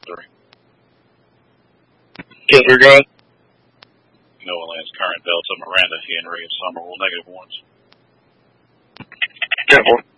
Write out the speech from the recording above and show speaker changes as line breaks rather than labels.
3.
Killer God.
Noah Lance, Current, Delta, Miranda, Henry, and Summerall, -1s.
10-4.